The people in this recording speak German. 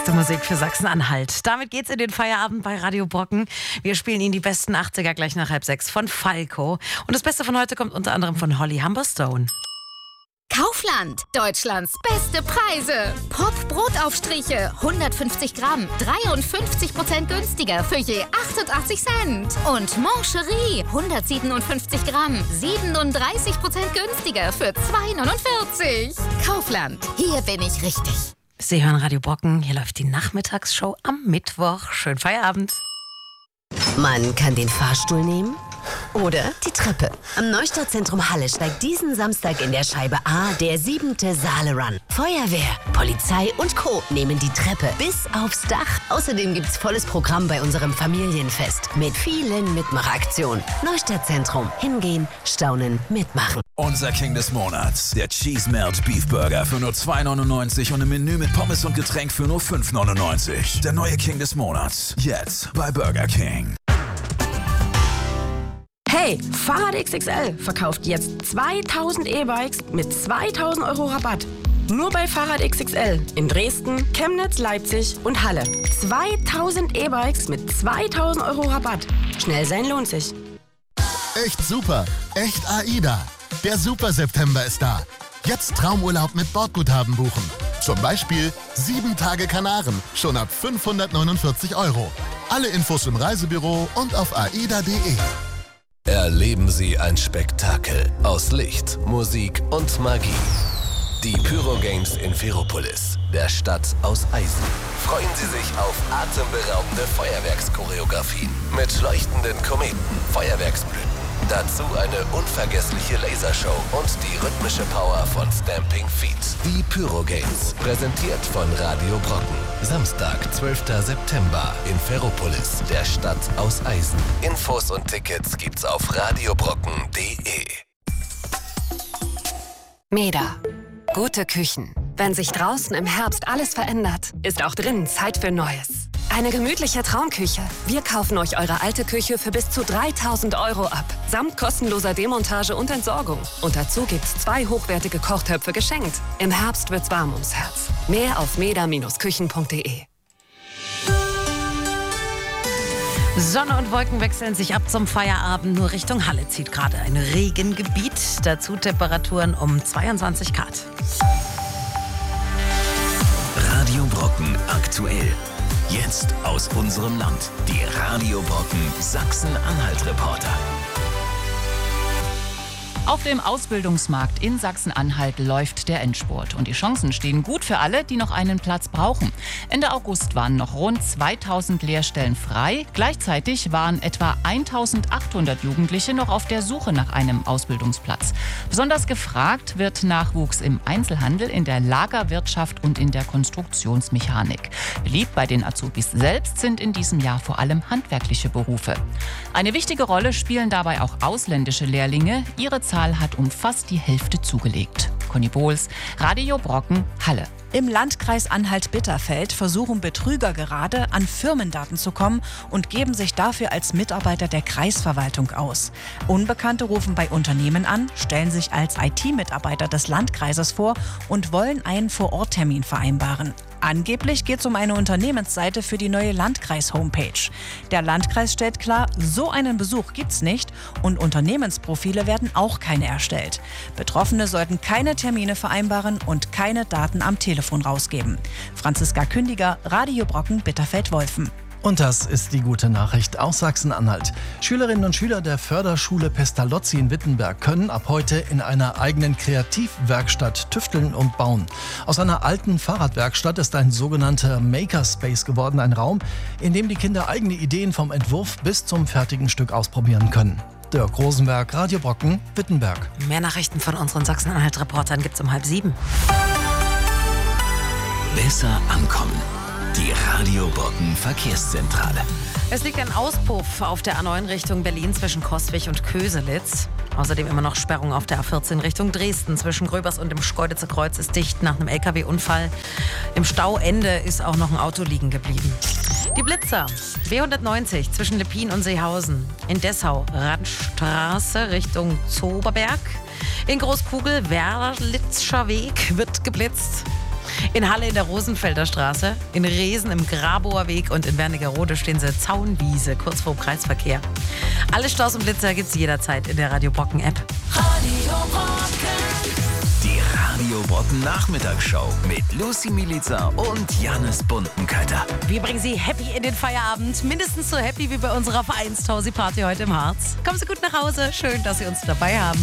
Beste Musik für Sachsen-Anhalt. Damit geht's in den Feierabend bei Radio Brocken. Wir spielen Ihnen die besten 80er gleich nach 5:30 von Falco. Und das Beste von heute kommt unter anderem von Holly Humberstone. Kaufland, Deutschlands beste Preise. Pop-Brotaufstriche, 150 Gramm, 53% günstiger für je 88 Cent. Und Moncherie, 157 Gramm, 37% günstiger für 2,49. Kaufland, hier bin ich richtig. Sie hören Radio Brocken, hier läuft die Nachmittagsshow am Mittwoch. Schönen Feierabend. Man kann den Fahrstuhl nehmen oder die Treppe. Am Neustadtzentrum Halle steigt diesen Samstag in der Scheibe A der 7. Saale-Run. Feuerwehr, Polizei und Co. nehmen die Treppe bis aufs Dach. Außerdem gibt's volles Programm bei unserem Familienfest mit vielen Mitmachaktionen. Neustadtzentrum. Hingehen, staunen, mitmachen. Unser King des Monats, der Cheese Melt Beef Burger für nur 2,99 und ein Menü mit Pommes und Getränk für nur 5,99. Der neue King des Monats, jetzt bei Burger King. Hey, Fahrrad XXL verkauft jetzt 2000 E-Bikes mit 2000 Euro Rabatt. Nur bei Fahrrad XXL in Dresden, Chemnitz, Leipzig und Halle. 2000 E-Bikes mit 2000 Euro Rabatt. Schnell sein lohnt sich. Echt super, echt AIDA. Der Super September ist da. Jetzt Traumurlaub mit Bordguthaben buchen. Zum Beispiel 7 Tage Kanaren, schon ab 549 Euro. Alle Infos im Reisebüro und auf aida.de. Erleben Sie ein Spektakel aus Licht, Musik und Magie. Die Pyro Games in Ferropolis, der Stadt aus Eisen. Freuen Sie sich auf atemberaubende Feuerwerkschoreografien mit leuchtenden Kometen, Feuerwerksblüten. Dazu eine unvergessliche Lasershow und die rhythmische Power von Stamping Feet. Die Pyro Games, präsentiert von Radio Brocken. Samstag, 12. September in Ferropolis, der Stadt aus Eisen. Infos und Tickets gibt's auf radiobrocken.de. Meda. Gute Küchen. Wenn sich draußen im Herbst alles verändert, ist auch drinnen Zeit für Neues. Eine gemütliche Traumküche. Wir kaufen euch eure alte Küche für bis zu 3.000 Euro ab. Samt kostenloser Demontage und Entsorgung. Und dazu gibt's 2 hochwertige Kochtöpfe geschenkt. Im Herbst wird's warm ums Herz. Mehr auf meda-küchen.de. Sonne und Wolken wechseln sich ab zum Feierabend. Nur Richtung Halle zieht gerade ein Regengebiet. Dazu Temperaturen um 22 Grad. Radio Brocken aktuell. Jetzt aus unserem Land. Die Radio Brocken Sachsen-Anhalt-Reporter. Auf dem Ausbildungsmarkt in Sachsen-Anhalt läuft der Endspurt. Und die Chancen stehen gut für alle, die noch einen Platz brauchen. Ende August waren noch rund 2000 Lehrstellen frei. Gleichzeitig waren etwa 1800 Jugendliche noch auf der Suche nach einem Ausbildungsplatz. Besonders gefragt wird Nachwuchs im Einzelhandel, in der Lagerwirtschaft und in der Konstruktionsmechanik. Beliebt bei den Azubis selbst sind in diesem Jahr vor allem handwerkliche Berufe. Eine wichtige Rolle spielen dabei auch ausländische Lehrlinge. Ihre Zahl hat um fast die Hälfte zugelegt. Conny Bohls, Radio Brocken, Halle. Im Landkreis Anhalt-Bitterfeld versuchen Betrüger gerade, an Firmendaten zu kommen und geben sich dafür als Mitarbeiter der Kreisverwaltung aus. Unbekannte rufen bei Unternehmen an, stellen sich als IT-Mitarbeiter des Landkreises vor und wollen einen Vor-Ort-Termin vereinbaren. Angeblich geht es um eine Unternehmensseite für die neue Landkreis-Homepage. Der Landkreis stellt klar, so einen Besuch gibt's nicht und Unternehmensprofile werden auch keine erstellt. Betroffene sollten keine Termine vereinbaren und keine Daten am Telefon rausgeben. Franziska Kündiger, Radio Brocken, Bitterfeld-Wolfen. Und das ist die gute Nachricht aus Sachsen-Anhalt. Schülerinnen und Schüler der Förderschule Pestalozzi in Wittenberg können ab heute in einer eigenen Kreativwerkstatt tüfteln und bauen. Aus einer alten Fahrradwerkstatt ist ein sogenannter Makerspace geworden, ein Raum, in dem die Kinder eigene Ideen vom Entwurf bis zum fertigen Stück ausprobieren können. Dirk Rosenberg, Radio Brocken, Wittenberg. Mehr Nachrichten von unseren Sachsen-Anhalt-Reportern gibt's um 6:30. Besser ankommen. Die Radio Brocken Verkehrszentrale. Es liegt ein Auspuff auf der A9 Richtung Berlin zwischen Coswig und Köselitz. Außerdem immer noch Sperrung auf der A14 Richtung Dresden. Zwischen Gröbers und dem Schkeuditzer Kreuz ist dicht nach einem LKW-Unfall. Im Stauende ist auch noch ein Auto liegen geblieben. Die Blitzer. B190 zwischen Leppin und Seehausen. In Dessau Radstraße Richtung Zoberberg. In Großkugel Werlitzscher Weg wird geblitzt. In Halle in der Rosenfelder Straße, in Resen im Grabower Weg und in Wernigerode stehen sie Zaunwiese, kurz vor dem Kreisverkehr. Alle Staus und Blitzer gibt's jederzeit in der Radio Brocken App. Die Radio Brocken Nachmittagsshow mit Lucy Milica und Jannis Buntenkötter. Wir bringen Sie happy in den Feierabend. Mindestens so happy wie bei unserer Vereinstausi-Party heute im Harz. Kommen Sie gut nach Hause. Schön, dass Sie uns dabei haben.